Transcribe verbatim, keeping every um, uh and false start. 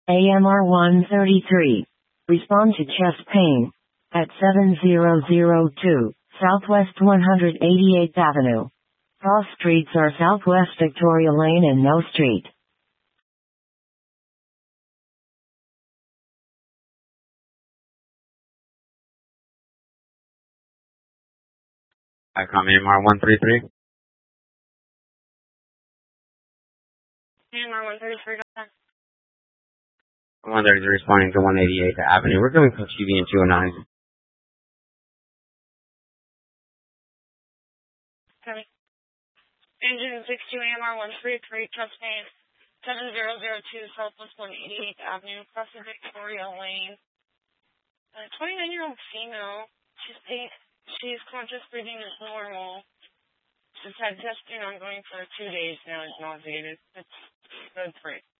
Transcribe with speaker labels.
Speaker 1: A M R one thirty-three. Respond to chest pain. At seven zero zero two, Southwest one hundred eighty-eighth Avenue. All streets are Southwest Victoria Lane and No Street.
Speaker 2: I come A M R one thirty-three.
Speaker 3: A M R one thirty-three.
Speaker 2: one thirty-three responding to one eighty-eighth Avenue. We're going to T V in two oh nine.
Speaker 3: Okay. Engine six two A M R one thirty-three, chest pain, seven zero zero two Southwest one eighty-eighth Avenue, crossing Victoria Lane. A twenty-nine-year-old female. She's pain, she's conscious, breathing is normal. She's had testing ongoing for two days now. Is nauseated. It's good free.